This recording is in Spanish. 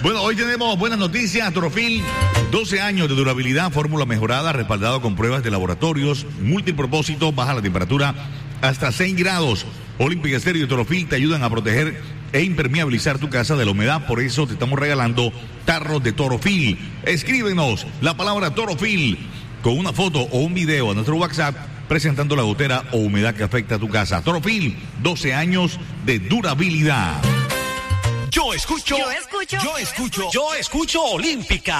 Bueno, hoy tenemos buenas noticias. Torofil, 12 años de durabilidad, fórmula mejorada, respaldado con pruebas de laboratorios, multipropósito, baja la temperatura hasta 6 grados. Olímpica Estéreo y Torofil te ayudan a proteger e impermeabilizar tu casa de la humedad. Por eso te estamos regalando tarros de Torofil. Escríbenos la palabra Torofil con una foto o un video a nuestro WhatsApp presentando la gotera o humedad que afecta a tu casa. Torofil, 12 años de durabilidad. Yo escucho Olímpica.